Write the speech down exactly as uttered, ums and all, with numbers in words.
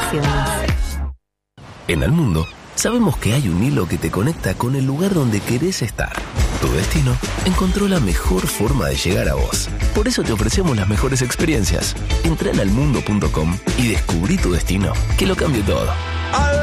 vacaciones. En el mundo, sabemos que hay un hilo que te conecta con el lugar donde querés estar. Tu destino encontró la mejor forma de llegar a vos. Por eso te ofrecemos las mejores experiencias. Entra en almundo punto com y descubrí tu destino, que lo cambie todo.